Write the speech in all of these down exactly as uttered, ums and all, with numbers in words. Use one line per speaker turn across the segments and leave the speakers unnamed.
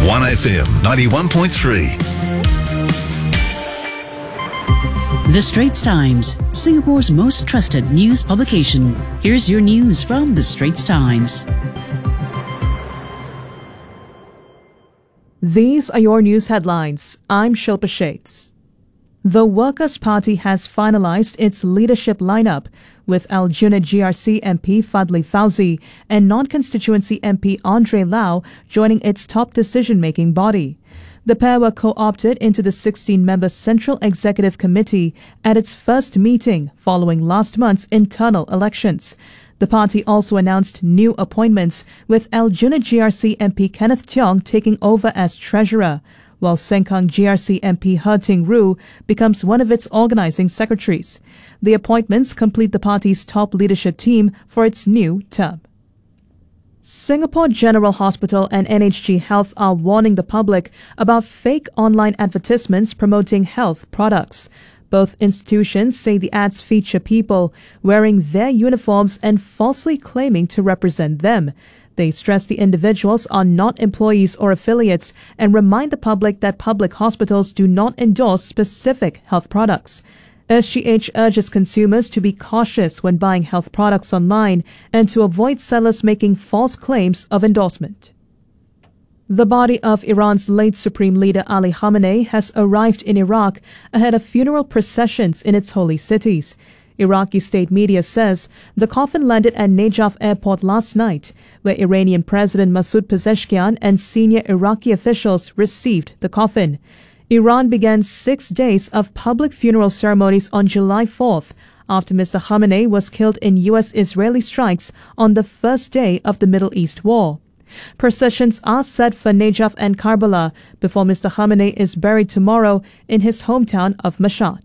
one F M ninety-one point three.
The Straits Times, Singapore's most trusted news publication. Here's your news from The Straits Times.
These are your news headlines. I'm Shilpa Shades. The Workers' Party has finalized its leadership lineup, with Aljunied G R C M P Fadli Fauzi and non-constituency M P Andre Lau joining its top decision-making body. The pair were co-opted into the sixteen-member Central Executive Committee at its first meeting following last month's internal elections. The party also announced new appointments, with Aljunied G R C M P Kenneth Tiong taking over as treasurer, while Sengkang G R C M P He Ting Ru becomes one of its organizing secretaries. The appointments complete the party's top leadership team for its new term. Singapore General Hospital and N H G Health are warning the public about fake online advertisements promoting health products. Both institutions say the ads feature people wearing their uniforms and falsely claiming to represent them. They stress the individuals are not employees or affiliates and remind the public that public hospitals do not endorse specific health products. S G H urges consumers to be cautious when buying health products online and to avoid sellers making false claims of endorsement. The body of Iran's late Supreme Leader Ali Khamenei has arrived in Iraq ahead of funeral processions in its holy cities. Iraqi state media says the coffin landed at Najaf airport last night, where Iranian President Masoud Pezeshkian and senior Iraqi officials received the coffin. Iran began six days of public funeral ceremonies on July fourth, after Mister Khamenei was killed in U S-Israeli strikes on the first day of the Middle East war. Processions are set for Najaf and Karbala before Mister Khamenei is buried tomorrow in his hometown of Mashhad.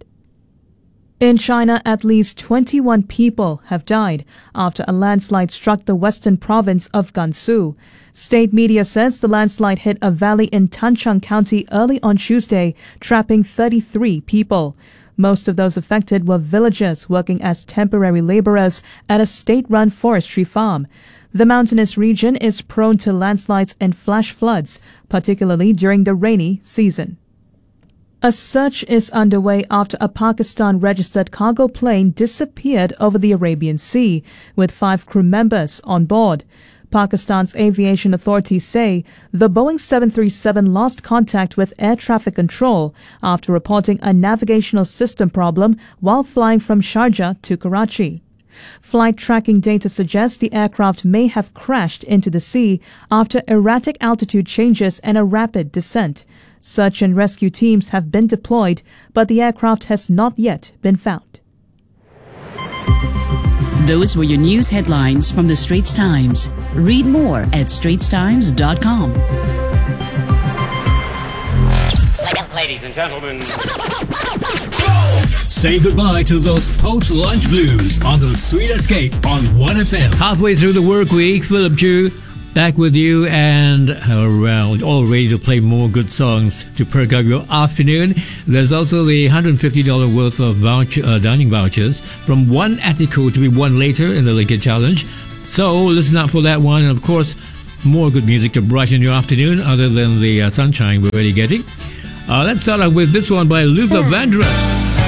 In China, at least twenty-one people have died after a landslide struck the western province of Gansu. State media says the landslide hit a valley in Tanchang County early on Tuesday, trapping thirty-three people. Most of those affected were villagers working as temporary laborers at a state-run forestry farm. The mountainous region is prone to landslides and flash floods, particularly during the rainy season. A search is underway after a Pakistan-registered cargo plane disappeared over the Arabian Sea, with five crew members on board. Pakistan's aviation authorities say the Boeing seven thirty-seven lost contact with air traffic control after reporting a navigational system problem while flying from Sharjah to Karachi. Flight tracking data suggests the aircraft may have crashed into the sea after erratic altitude changes and a rapid descent. Search and rescue teams have been deployed, but the aircraft has not yet been found.
Those were your news headlines from The Straits Times. Read more at straits times dot com.
Ladies and gentlemen,
say goodbye to those post-lunch blues on the Sweet Escape on one F M.
Halfway through the work week, Philip Chu back with you and around, all ready to play more good songs to perk up your afternoon. There's also the one hundred fifty dollars worth of voucher, uh, dining vouchers from one Attico to be won later in the Linkage Challenge. So listen out for that one. And of course, more good music to brighten your afternoon other than the uh, sunshine we're already getting. Uh, let's start out with this one by Luther Vandross.